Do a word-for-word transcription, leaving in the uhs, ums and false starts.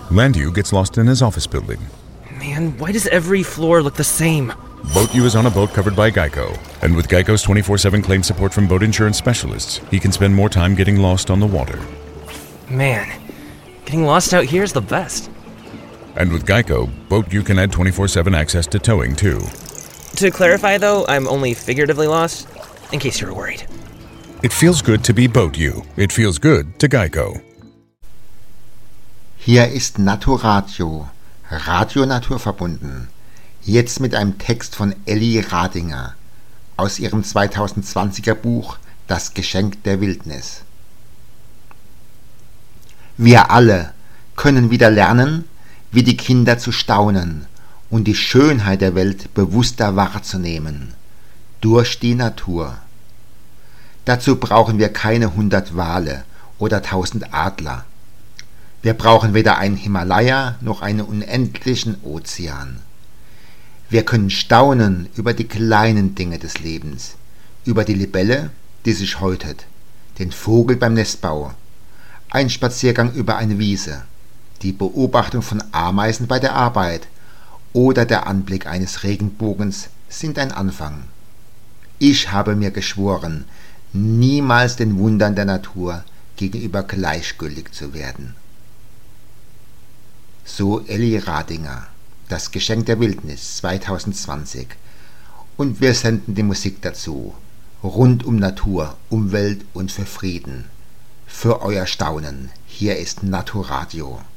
Landu gets lost in his office building. Man, why does every floor look the same? Boat U is on a boat covered by Geico, and with Geico's twenty-four seven claim support from boat insurance specialists, he can spend more time getting lost on the water. Man, getting lost out here is the best. And with Geico, Boat U can add twenty-four seven access to towing too. To clarify though, I'm only figuratively lost, in case you were worried. It feels good to be Boat U. It feels good to Geico. Hier ist Naturadio, Radio Naturverbunden. Jetzt mit einem Text von Elli Radinger aus ihrem zweitausendzwanziger Buch Das Geschenk der Wildnis. Wir alle können wieder lernen, wie die Kinder zu staunen und die Schönheit der Welt bewusster wahrzunehmen, durch die Natur. Dazu brauchen wir keine hundert Wale oder tausend Adler. Wir brauchen weder einen Himalaya noch einen unendlichen Ozean. Wir können staunen über die kleinen Dinge des Lebens, über die Libelle, die sich häutet, den Vogel beim Nestbau, ein Spaziergang über eine Wiese, die Beobachtung von Ameisen bei der Arbeit oder der Anblick eines Regenbogens sind ein Anfang. Ich habe mir geschworen, niemals den Wundern der Natur gegenüber gleichgültig zu werden. So Elli Radinger, Das Geschenk der Wildnis zweitausendzwanzig. Und wir senden die Musik dazu, rund um Natur, Umwelt und für Frieden. Für euer Staunen, hier ist Naturadio.